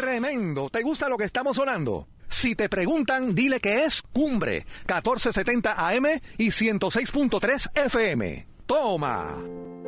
Tremendo. ¿Te gusta lo que estamos sonando? Si te preguntan, dile que es Cumbre, 1470 AM y 106.3 FM. ¡Toma!